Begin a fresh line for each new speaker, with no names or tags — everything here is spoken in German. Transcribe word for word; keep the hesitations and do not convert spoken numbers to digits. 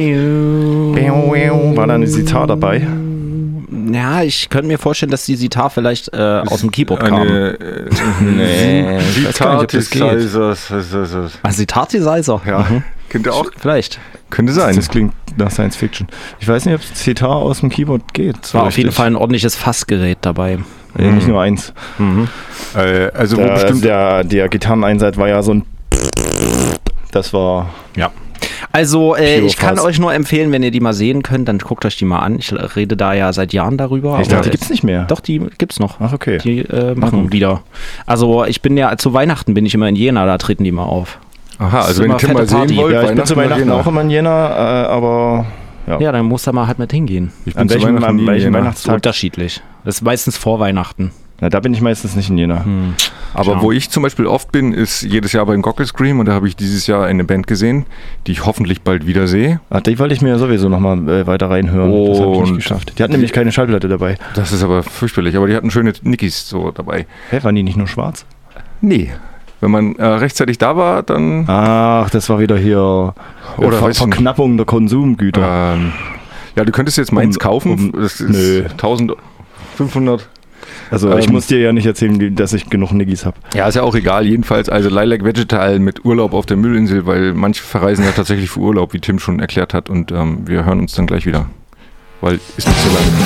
War da eine Sitar dabei?
Ja, ich könnte mir vorstellen, dass die Sitar vielleicht äh, aus dem Keyboard kam.
Eine, äh, nee,
Sitar-Synthesizer.
Ein Sitar-Synthesizer?
Ja, mhm. Könnte auch.
Vielleicht.
Könnte sein.
Das klingt nach Science Fiction. Ich weiß nicht, ob Sitar aus dem Keyboard geht.
So war auf jeden Fall ein ordentliches Fassgerät dabei.
Ja, mhm. Nicht nur eins.
Mhm. Äh, also
der,
wo bestimmt
der, der Gitarreneinsatz war ja so ein. Das war.
Ja. Also äh, ich kann
Fast.
euch nur empfehlen, wenn ihr die mal sehen könnt, dann guckt euch die mal an. Ich rede da ja seit Jahren darüber.
Ich dachte, die gibt's nicht mehr.
Doch, die gibt's noch.
Ach, okay.
Die äh, machen mhm. wieder. Also ich bin ja, zu Weihnachten bin ich immer in Jena, da treten die mal auf.
Aha, also wenn ihr Tim mal sehen
Party.
wollt,
ja, ich bin zu Weihnachten auch immer in Jena, äh, aber... Ja.
ja, dann muss da mal halt mit hingehen.
Ich bin an welchem, Weihnachten an welchem Weihnachtstag?
Unterschiedlich. Das ist meistens vor Weihnachten.
Na, da bin ich meistens nicht in Jena. Hm.
Aber Schau. Wo ich zum Beispiel oft bin, ist jedes Jahr beim Gockel Scream und da habe ich dieses Jahr eine Band gesehen, die ich hoffentlich bald wieder sehe.
Ach, die wollte ich mir sowieso nochmal äh, weiter reinhören.
Und
das habe ich nicht geschafft. Die hatten nämlich keine Schallplatte dabei.
Das ist aber fürchterlich, aber die hatten schöne Nickys so dabei.
Hä, waren die nicht nur schwarz?
Nee. Wenn man äh, rechtzeitig da war, dann...
Ach, das war wieder hier äh,
Oder
Ver Verknappung der Konsumgüter.
Ähm, ja, du könntest jetzt meins um, kaufen.
Um,
das ist
nö.
eintausendfünfhundert.
Also ich ähm, muss dir ja nicht erzählen, dass ich genug Niggis habe.
Ja, ist ja auch egal. Jedenfalls also Lilac Vegetal mit Urlaub auf der Müllinsel, weil manche verreisen ja tatsächlich für Urlaub, wie Tim schon erklärt hat. Und ähm, wir hören uns dann gleich wieder, weil ist nicht so lange.